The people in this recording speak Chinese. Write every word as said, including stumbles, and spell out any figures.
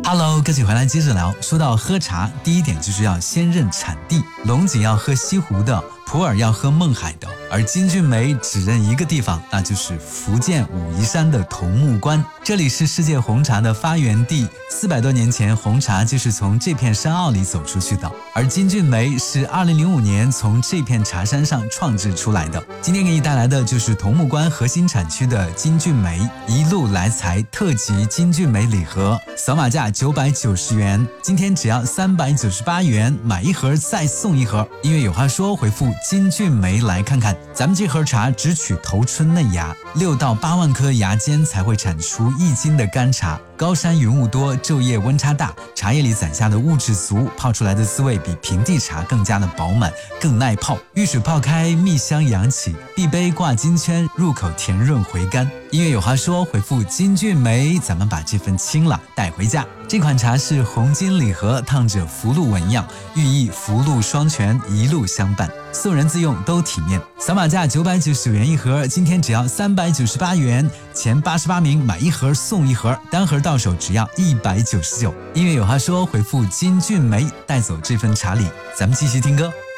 Hello， 歌曲回来接着聊。说到喝茶，第一点就是要先认产地，龙井要喝西湖的，普洱要喝勐海的，而金骏眉只认一个地方，那就是福建武夷山的桐木关。这里是世界红茶的发源地，四百多年前红茶就是从这片山坳里走出去的，而金骏眉是二零零五年从这片茶山上创制出来的。今天给你带来的就是桐木关核心产区的金骏眉一路来财特级金骏眉礼盒，扫码价九百九十元，今天只要三百九十八元，买一盒再送一盒。音乐有话说，回复金骏眉来看看。咱们这盒茶只取头春嫩芽，六到八万颗芽间才会产出一斤的干茶。高山云雾多，昼夜温差大，茶叶里攒下的物质足，泡出来的滋味比平地茶更加的饱满，更耐泡。遇水泡开，蜜香扬起，必杯挂金圈，入口甜润回甘。音乐有话说，回复金骏眉，咱们把这份清朗带回家。这款茶是红金礼盒，烫着福禄纹样，寓意福禄双全，一路相伴，送人自用都体面。扫码价九百九十元一盒，今天只要三百九十八元，前八十八名买一盒送一盒，单盒到手只要一百九十九。音乐有话说，回复金骏眉，带走这份茶礼。咱们继续听歌。